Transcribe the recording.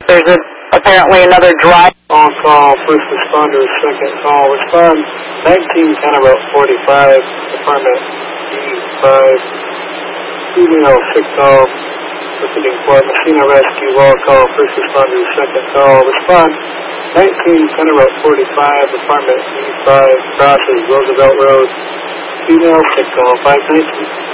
There's apparently another drive. On call, first responders, second call. Respond 19 County Route 45, Department E5. Female, sick call. Proceeding for Messina Rescue, wall call, first responders, second call. Respond 19 County Route 45, Department E5, crosses Roosevelt Road. Female, sick call, 519.